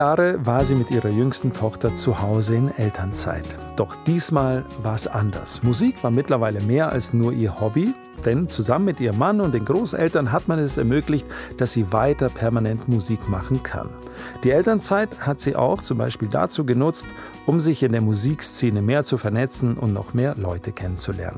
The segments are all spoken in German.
Jahre war sie mit ihrer jüngsten Tochter zu Hause in Elternzeit. Doch diesmal war es anders. Musik war mittlerweile mehr als nur ihr Hobby, denn zusammen mit ihrem Mann und den Großeltern hat man es ermöglicht, dass sie weiter permanent Musik machen kann. Die Elternzeit hat sie auch zum Beispiel dazu genutzt, um sich in der Musikszene mehr zu vernetzen und noch mehr Leute kennenzulernen.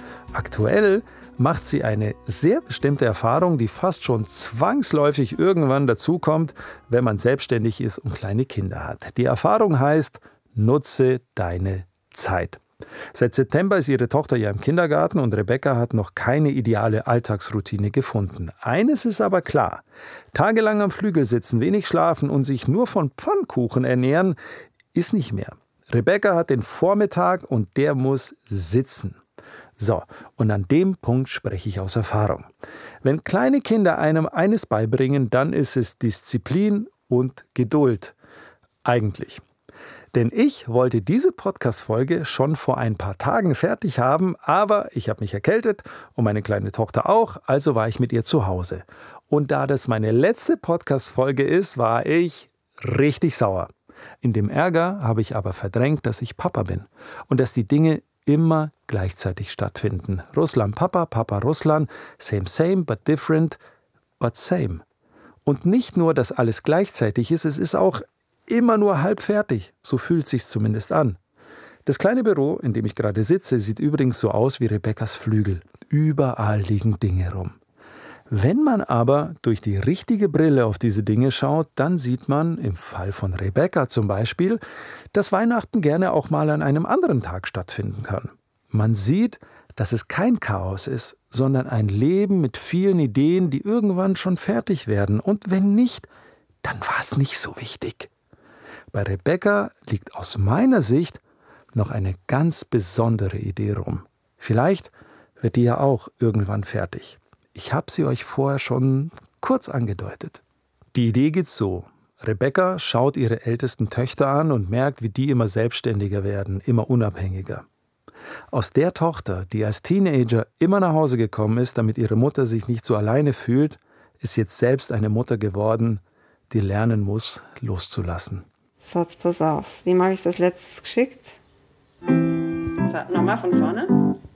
Aktuell macht sie eine sehr bestimmte Erfahrung, die fast schon zwangsläufig irgendwann dazukommt, wenn man selbstständig ist und kleine Kinder hat. Die Erfahrung heißt, nutze deine Zeit. Seit September ist ihre Tochter ja im Kindergarten und Rebecca hat noch keine ideale Alltagsroutine gefunden. Eines ist aber klar: Tagelang am Flügel sitzen, wenig schlafen und sich nur von Pfannkuchen ernähren, ist nicht mehr. Rebecca hat den Vormittag und der muss sitzen. So, und an dem Punkt spreche ich aus Erfahrung. Wenn kleine Kinder einem eines beibringen, dann ist es Disziplin und Geduld. Eigentlich. Denn ich wollte diese Podcast-Folge schon vor ein paar Tagen fertig haben, aber ich habe mich erkältet und meine kleine Tochter auch, also war ich mit ihr zu Hause. Und da das meine letzte Podcast-Folge ist, war ich richtig sauer. In dem Ärger habe ich aber verdrängt, dass ich Papa bin und dass die Dinge immer gleichzeitig stattfinden. Ruslan Papa, Papa Ruslan, same same, but different, but same. Und nicht nur, dass alles gleichzeitig ist, es ist auch immer nur halb fertig. So fühlt es sich zumindest an. Das kleine Büro, in dem ich gerade sitze, sieht übrigens so aus wie Rebeccas Flügel. Überall liegen Dinge rum. Wenn man aber durch die richtige Brille auf diese Dinge schaut, dann sieht man, im Fall von Rebecca zum Beispiel, dass Weihnachten gerne auch mal an einem anderen Tag stattfinden kann. Man sieht, dass es kein Chaos ist, sondern ein Leben mit vielen Ideen, die irgendwann schon fertig werden. Und wenn nicht, dann war es nicht so wichtig. Bei Rebecca liegt aus meiner Sicht noch eine ganz besondere Idee rum. Vielleicht wird die ja auch irgendwann fertig. Ich habe sie euch vorher schon kurz angedeutet. Die Idee geht so. Rebecca schaut ihre ältesten Töchter an und merkt, wie die immer selbstständiger werden, immer unabhängiger. Aus der Tochter, die als Teenager immer nach Hause gekommen ist, damit ihre Mutter sich nicht so alleine fühlt, ist jetzt selbst eine Mutter geworden, die lernen muss, loszulassen. So, jetzt pass auf. Wem habe ich das letztes geschickt? So, nochmal von vorne.